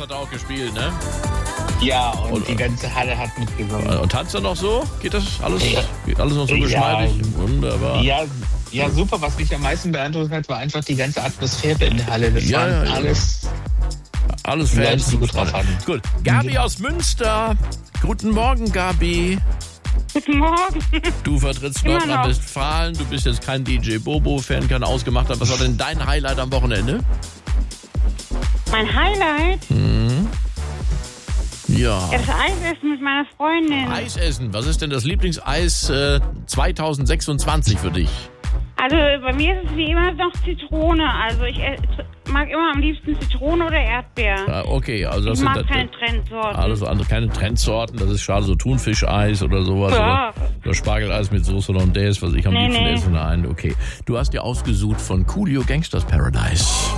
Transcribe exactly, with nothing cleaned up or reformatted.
hat er auch gespielt, ne? Ja, und, Und- die ganze Halle hat mitgesungen. Und tanzt er noch so? Geht das alles, Ja. geht alles noch so Ja. geschmeidig? Wunderbar. Ja, ja, super. Was mich am meisten beeindruckt hat, war einfach die ganze Atmosphäre in der Halle. Das Ja, waren ja, ja. alles Alles Leute, Fans. die gut drauf hatten. Gut. Gabi Genau. aus Münster. Guten Morgen, Gabi. Guten Morgen. Du vertrittst Immer noch. Nordrhein-Westfalen. Du bist jetzt kein D J Bobo-Fan, kein Ausgemachter. Was war denn dein Highlight am Wochenende? Mein Highlight? Ja. Ja, das Eisessen mit meiner Freundin. Eis essen. Was ist denn das Lieblingseis äh, zweitausendsechsundzwanzig für dich? Also bei mir ist es wie immer noch Zitrone. Also ich äh, mag immer am liebsten Zitrone oder Erdbeer. Ja, okay, also das Ich mag sind keine Trendsorten. alles andere, keine Trendsorten. Das ist schade, so Thunfischeis oder sowas. Ja. Oder, oder Spargeleis mit Soße Hollandaise, was ich am Nee, liebsten nee. esse. Nein, okay. Du hast dir ausgesucht von Coolio Gangsters Paradise.